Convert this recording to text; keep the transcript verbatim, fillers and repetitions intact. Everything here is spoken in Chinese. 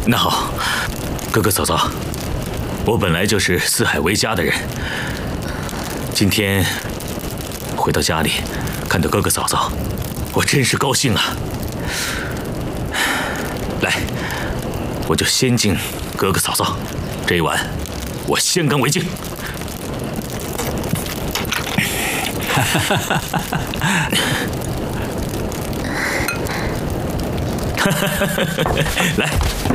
那好，哥哥嫂嫂，我本来就是四海为家的人，今天回到家里，看到哥哥嫂嫂，我真是高兴啊！来，我就先敬哥哥嫂嫂，这一碗我先干为敬。哈哈哈哈哈！来。